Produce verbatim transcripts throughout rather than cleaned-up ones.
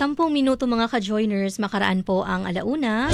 sampung minuto mga ka-joiners, makaraan po ang alauna.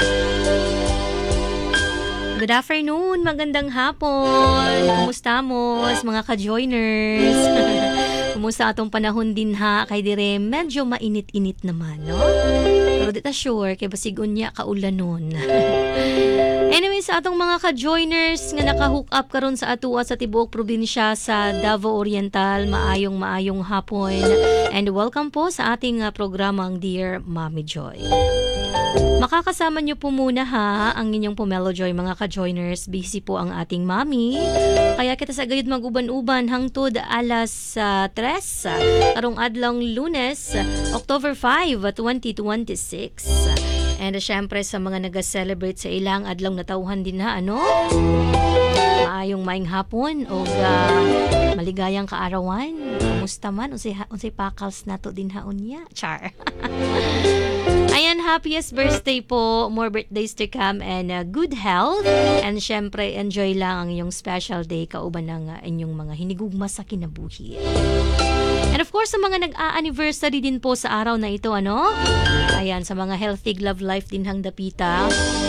Good afternoon, magandang hapon. Kumusta mo, mga ka-joiners? Kumusta atong panahon din ha? Kay dire medyo mainit-init naman, no? Pero di ta sure, kay basigon niya kaulan nun. Anyway, sa atong mga ka-joiners nga naka-hook up karon sa atua sa tibuok probinsya sa Davao Oriental, maayong maayong hapon. And welcome po sa ating uh, programang Dear Mommy Joy. Makakasama niyo po muna ha ang inyong Pomelo Joy mga ka-joiners. Busy po ang ating mami. Kaya kita sa gayud mag-uban-uban hangtod alas uh, tres karong adlong Lunes, October five, twenty twenty-six. And uh, syempre sa mga nag-celebrate sa ilang adlong natauhan din ha, ano? Maayong maing hapon o uh, maligayang kaarawan. Kumusta man? Unsay unsay pakals nato din haon niya. Char. Ayan, happiest birthday po. More birthdays to come and uh, good health. And syempre, enjoy lang ang iyong special day kauban ng uh, inyong mga hinigugma sa kinabuhi. And of course, sa mga nag-a-anniversary din po sa araw na ito, ano? Ayan, sa mga healthy love life din hang dapita.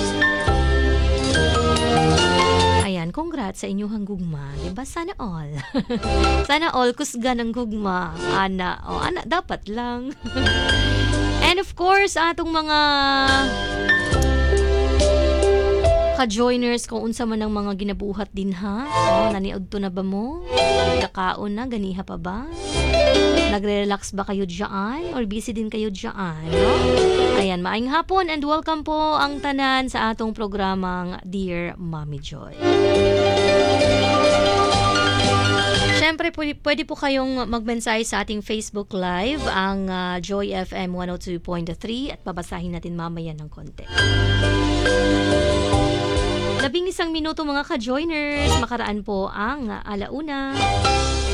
Ayan, congrats sa inyong gugma. Diba? Sana all. Sana all kusgan ang gugma. Ana, o oh, ana, dapat lang. And of course, atong mga ka-joiners, kung unsa man ang mga ginabuhat din ha. Oh, naniod to na ba mo? Kakaon na, ganiha pa ba? Nagre-relax ba kayo dyan? Or busy din kayo dyan? No? Ayan, maayong hapon and welcome po ang tanan sa atong programang Dear Mommy Joy. Siyempre, pwede, pwede po kayong magmensahe sa ating Facebook Live, ang uh, Joy F M one oh two point three at babasahin natin mamaya ng konti. Labing isang minuto mga ka-joiners, makaraan po ang uh, alauna.